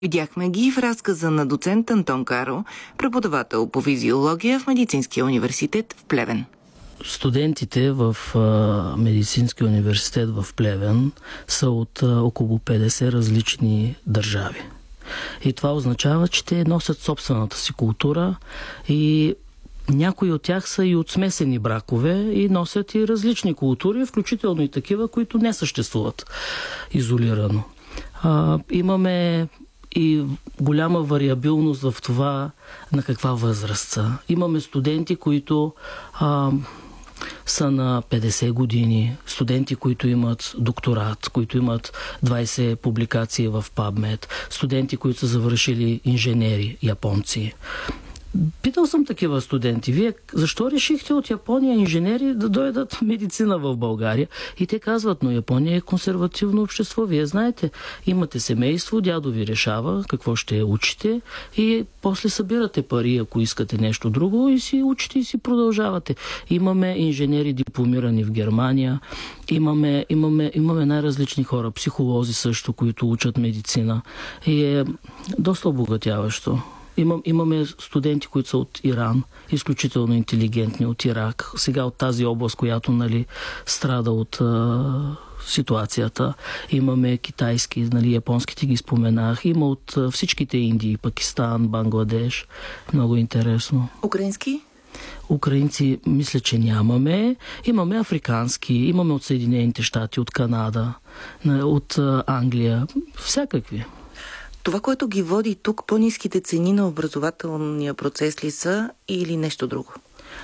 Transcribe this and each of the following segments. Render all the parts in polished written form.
Видяхме ги в разказа на доцент Антон Каро, преподавател по физиология в Медицинския университет в Плевен. Студентите в Медицинския университет в Плевен са от около 50 различни държави. И това означава, че те носят собствената си култура и някои от тях са и от смесени бракове и носят и различни култури, включително и такива, които не съществуват изолирано. Имаме и голяма вариабилност в това на каква възраст са. Имаме студенти, които са на 50 години, студенти, които имат докторат, които имат 20 публикации в PubMed, студенти, които са завършили инженери, японци. Питал съм такива студенти: вие защо решихте от Япония инженери да дойдат в медицина в България? И те казват: но Япония е консервативно общество. Вие знаете, имате семейство, дядо ви решава какво ще учите и после събирате пари, ако искате нещо друго, и си учите и си продължавате. Имаме инженери дипломирани в Германия, имаме най-различни хора, психолози също, които учат медицина. И е доста обогатяващо. Имаме студенти, които са от Иран, изключително интелигентни, от Ирак, сега от тази област, която страда от ситуацията. Имаме китайски, японските ги споменах, има от всичките Индии, Пакистан, Бангладеш. Много интересно. Украински? Украинци мисля, че нямаме. Имаме африкански, имаме от Съединените щати, от Канада, от Англия, всякакви. Това, което ги води тук, по-ниските цени на образователния процес ли са или нещо друго?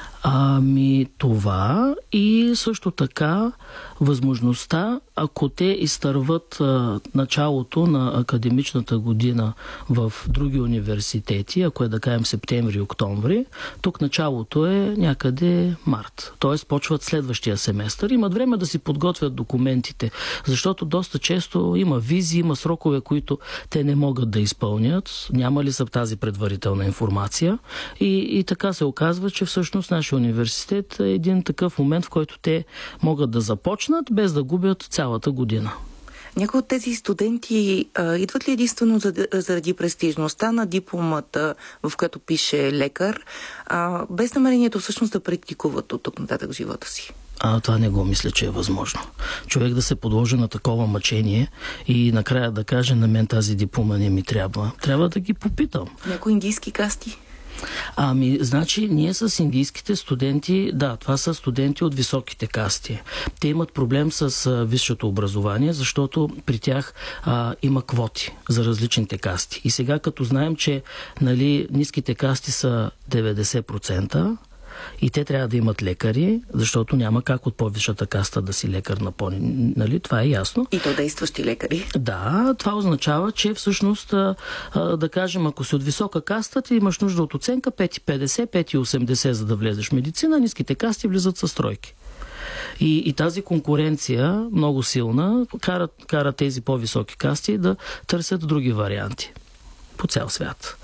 Това и също така възможността, ако те изтърват началото на академичната година в други университети, ако е да кажем септември, октомври, тук началото е някъде март. Т.е. почват следващия семестър. Имат време да си подготвят документите, защото доста често има визи, има срокове, които те не могат да изпълнят. Няма ли са тази предварителна информация? И така се оказва, че всъщност нашия университет е един такъв момент, в който те могат да започнат без да губят цялата година. Някои от тези студенти идват ли единствено заради престижността на дипломата, в която пише лекар, без намерението всъщност да практикуват от тук нататък в живота си? Това не го мисля, че е възможно. Човек да се подложи на такова мъчение и накрая да каже: на мен тази диплома не ми трябва. Трябва да ги попитам. Някои индийски касти? Значи, ние с индийските студенти, това са студенти от високите касти. Те имат проблем с висшето образование, защото при тях има квоти за различните касти. И сега, като знаем, че ниските касти са 90%, и те трябва да имат лекари, защото няма как от по-висшата каста да си лекар на по-ни. Това е ясно. И то действащи лекари. Да, това означава, че всъщност, да кажем, ако си от висока каста, ти имаш нужда от оценка 5,50, 5,80, за да влезеш в медицина, ниските касти влизат със тройки. И тази конкуренция, много силна, кара тези по-високи касти да търсят други варианти по цял свят.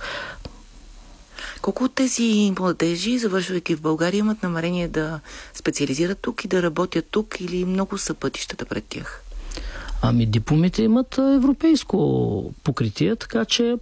Колко от тези младежи, завършвайки в България, имат намерение да специализират тук и да работят тук, или много са пътищата пред тях? Дипломите имат европейско покритие, така че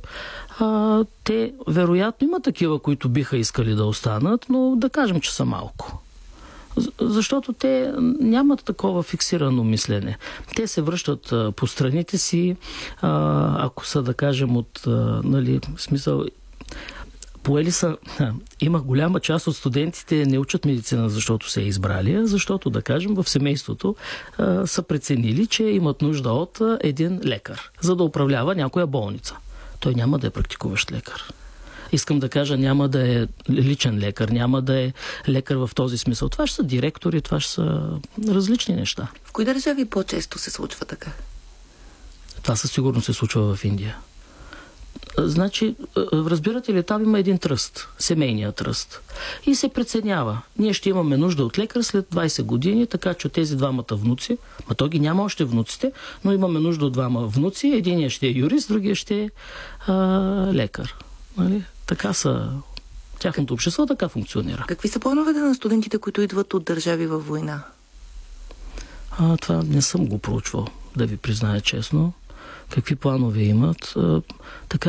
те вероятно има такива, които биха искали да останат, но да кажем, че са малко. Защото те нямат такова фиксирано мислене. Те се връщат по страните си, ако са, да кажем, от смисъл. Поели са. Има голяма част от студентите не учат медицина, защото се е избрали, защото, да кажем, в семейството са преценили, че имат нужда от един лекар, за да управлява някоя болница. Той няма да е практикуващ лекар. Искам да кажа, няма да е личен лекар, няма да е лекар в този смисъл. Това ще са директори, това ще са различни неща. В кои държави по-често се случва така? Това със сигурност се случва в Индия. Значи, разбирате ли, там има един тръст, семейният тръст. И се преценява. Ние ще имаме нужда от лекар след 20 години, така че от тези двамата внуци, то ги няма още внуците, но имаме нужда от двама внуци, единият ще е юрист, другия ще е лекар. Така са. Тяхното общество така функционира. Какви са плановете на студентите, които идват от държави във война? Това не съм го проучвал, да ви призная честно. Какви планове имат. Така